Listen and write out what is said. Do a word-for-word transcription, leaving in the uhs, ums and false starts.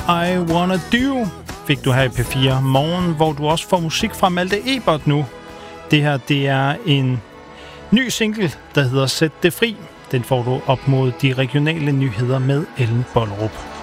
I Wanna Do fik du her i P fire Morgen, hvor du også får musik fra Malte Ebert nu. Det her, det er en ny single, der hedder Sæt det fri. Den får du op mod de regionale nyheder med Ellen Bollerup.